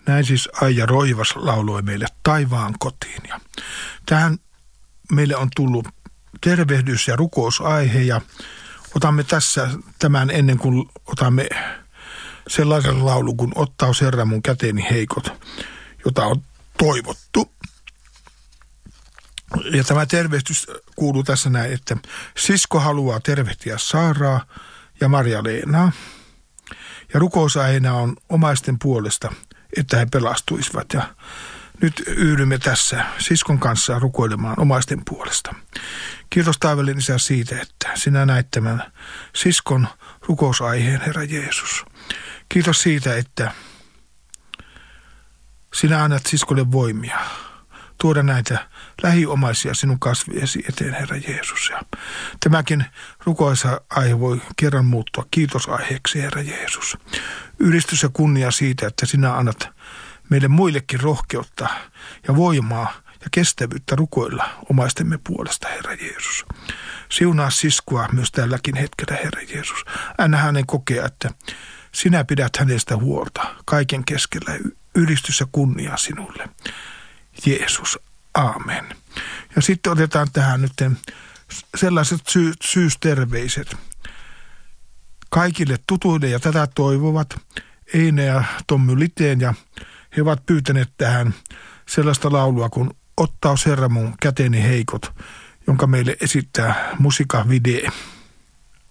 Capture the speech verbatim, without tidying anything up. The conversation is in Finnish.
Näin siis Aija Roivas lauloi meille Taivaan kotiin. Ja tähän meille on tullut tervehdys- ja rukousaihe ja otamme tässä tämän ennen kuin otamme sellaisen laulun kuin Ottaus Herra mun käteeni heikot, jota on toivottu. Ja tämä tervehdys kuuluu tässä näin, että sisko haluaa tervehtiä Saaraa ja Marja-Leenaa. Ja rukousaiheena on omaisten puolesta, että he pelastuisivat. Ja nyt yhdymme tässä siskon kanssa rukoilemaan omaisten puolesta. Kiitos taivallinen Isä siitä, että sinä näit tämän siskon rukousaiheen, Herra Jeesus. Kiitos siitä, että sinä annat siskolle voimia tuoda näitä lähiomaisia sinun kasviesi eteen, Herra Jeesus. Ja tämäkin rukousaihe voi kerran muuttua kiitosaiheeksi, Herra Jeesus. Ylistys ja kunnia siitä, että sinä annat meille muillekin rohkeutta ja voimaa ja kestävyyttä rukoilla omaistemme puolesta, Herra Jeesus. Siunaa siskoa myös tälläkin hetkellä, Herra Jeesus. Anna hänen kokea, että sinä pidät hänestä huolta kaiken keskellä. Ylistys ja kunnia sinulle, Jeesus. Aamen. Ja sitten otetaan tähän nyt sellaiset sy- syysterveiset kaikille tutuille ja tätä toivovat Eine ja Tommy Liteen, ja he ovat pyytäneet tähän sellaista laulua kuin Ottaus Herra mun käteeni heikot, jonka meille esittää Musiikka Video.